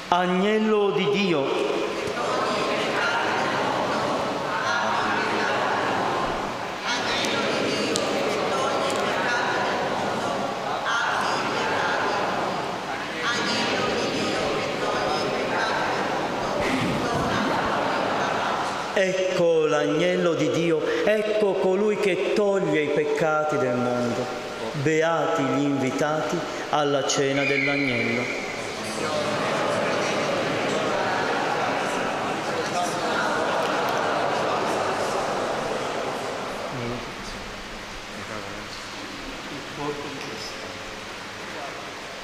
Agnello di Dio, ecco l'agnello di Dio, ecco colui che toglie i peccati del mondo. Beati gli invitati alla cena dell'agnello.